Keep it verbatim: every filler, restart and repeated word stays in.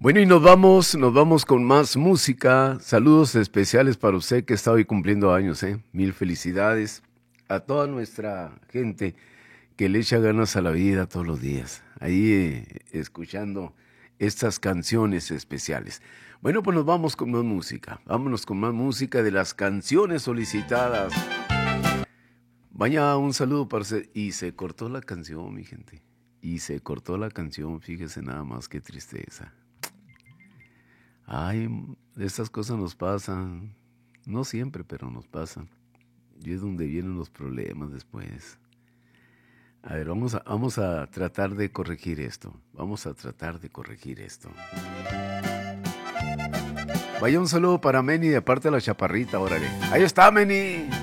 Bueno, y nos vamos, nos vamos con más música. Saludos especiales para usted que está hoy cumpliendo años, ¿eh? Mil felicidades a toda nuestra gente que le echa ganas a la vida todos los días. Ahí eh, escuchando estas canciones especiales. Bueno, pues nos vamos con más música. Vámonos con más música de las canciones solicitadas. Vaya, un saludo para usted. Y se cortó la canción, mi gente. Y se cortó la canción, fíjese nada más, qué tristeza. Ay, estas cosas nos pasan, no siempre, pero nos pasan. Y es donde vienen los problemas después. A ver, vamos a, vamos a tratar de corregir esto. Vamos a tratar de corregir esto. Vaya un saludo para Meni de parte de la chaparrita, órale. Ahí está, Meni.